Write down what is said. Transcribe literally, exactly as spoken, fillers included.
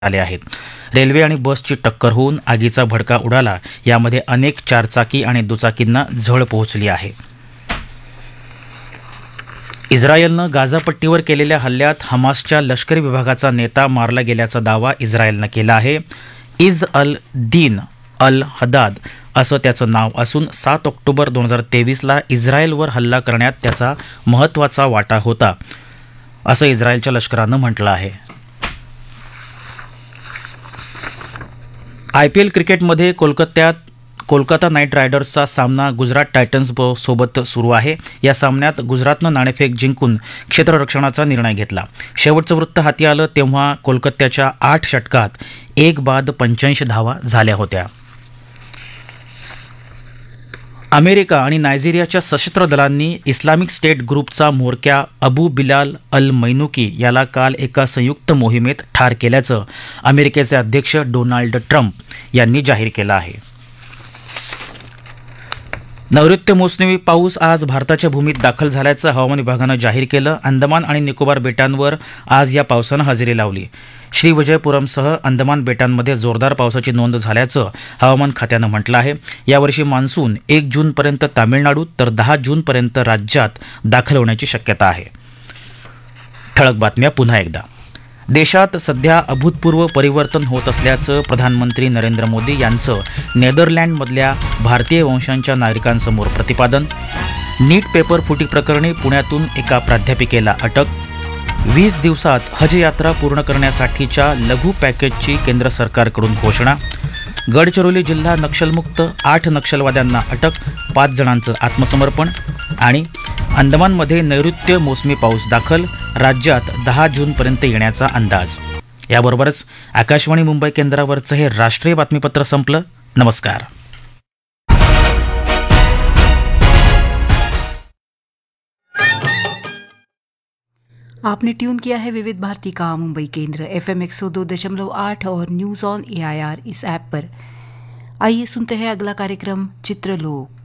आले आहेत. रेल्वे आणि बसची टक्कर होऊन आगीचा भडका उडाला. यामध्ये अनेक चारचाकी आणि दुचाकींना झळ पोहोचली आहे. इस्रायलनं गाझापट्टीवर केलेल्या हल्ल्यात हमासच्या लष्करी विभागाचा नेता मारला गेल्याचा दावा इस्रायलनं केला आहे. इज अल दीन अल हदाद असं त्याचं नाव असून सात ऑक्टोबर दोन हजार तेवीसला इस्रायलवर हल्ला करण्यात त्याचा महत्त्वाचा वाटा होता असं इस्रायलच्या लष्करानं म्हटलं आहे. आय पी एल क्रिकेटमध्ये कोलकात्यात कोलकाता नाईट रायडर्सचा सामना गुजरात टायटन्स सोबत सुरू आहे. या सामन्यात गुजरातनं नाणेफेक जिंकून क्षेत्ररक्षणाचा निर्णय घेतला. शेवटचं वृत्त हाती आलं तेव्हा कोलकात्याच्या आठ षटकात एक बाद पंच्याऐंशी धावा झाल्या होत्या. अमेरिका आणि नायजेरियाच्या सशस्त्र दलांनी इस्लामिक स्टेट ग्रुपचा म्होरक्या अबू बिलाल अल मैनुकी याला काल एका संयुक्त मोहिमेत ठार केल्याचं अमेरिकेचे अध्यक्ष डोनाल्ड ट्रम्प यांनी जाहीर केलं आहे. नैऋत्य मोसमी पाऊस आज भारताच्या भूमीत दाखल झाल्याचं हवामान विभागानं जाहीर केलं. अंदमान आणि निकोबार बेटांवर आज या पावसानं हजेरी लावली. श्रीविजयपुरमसह अंदमान बेटांमध्ये जोरदार पावसाची नोंद झाल्याचं हवामान खात्यानं म्हटलं आहे. यावर्षी मान्सून एक जूनपर्यंत तामिळनाडूत तर दहा जूनपर्यंत राज्यात दाखल होण्याची शक्यता आहे. ठळक बातम्या पुन्हा एकदा. देशात सध्या अभूतपूर्व परिवर्तन होत असल्याचं प्रधानमंत्री नरेंद्र मोदी यांचं नेदरलँडमधल्या भारतीय वंशांच्या नागरिकांसमोर प्रतिपादन. नीट पेपर फुटी प्रकरणी पुण्यातून एका प्राध्यापिकेला अटक. वीस दिवसात हज यात्रा पूर्ण करण्यासाठीच्या लघु पॅकेजची केंद्र सरकारकडून घोषणा. गडचिरोली जिल्हा नक्षलमुक्त, आठ नक्षलवाद्यांना अटक, पाच जणांचं आत्मसमर्पण. आणि अंदमानमध्ये नैऋत्य मोसमी पाऊस दाखल, राज्यात दहा जूनपर्यंत येण्याचा अंदाज. याबरोबरच आकाशवाणी मुंबई केंद्रावरचं हे राष्ट्रीय बातमीपत्र संपलं. नमस्कार. आपने ट्यून किया है विविध भारती का मुंबई केंद्र एफ एम एक सौ दो दशमलव आठ और news on A I R is app पर. आइए सुनते हैं अगला कार्यक्रम चित्रलोक.